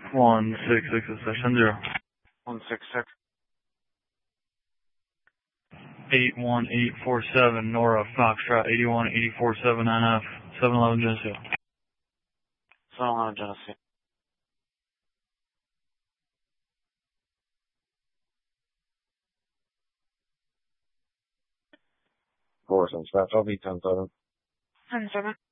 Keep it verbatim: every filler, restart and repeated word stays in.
one six six session zero. one six six. eight one eight four seven Nora Foxtrot eight one eight four seven nine F seven eleven Geneseo. seven eleven Geneseo. Four seven, Scratch, I'll be ten seven. ten seven.